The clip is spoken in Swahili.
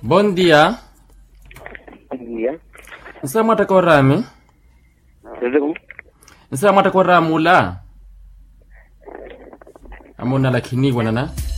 Bom dia. Bom dia. Nsama takorami. Hello. Nsama takoramula. Amona lakini wanana.